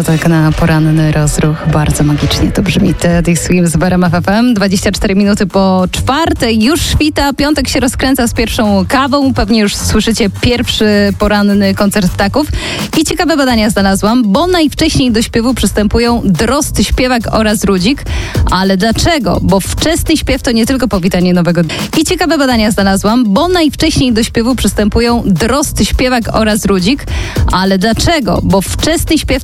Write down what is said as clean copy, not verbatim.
Tak na poranny rozruch bardzo magicznie to brzmi. Teddy Swims z RMF FM. 24 minuty po 4. Już świta, piątek się rozkręca z pierwszą kawą. Pewnie już słyszycie pierwszy poranny koncert ptaków. I ciekawe badania znalazłam, bo najwcześniej do śpiewu przystępują drosty śpiewak oraz rudzik. Ale dlaczego? Bo wczesny śpiew to nie tylko powitanie nowego dnia. I ciekawe badania znalazłam, bo najwcześniej do śpiewu przystępują drosty śpiewak oraz rudzik. Ale dlaczego? Bo wczesny śpiew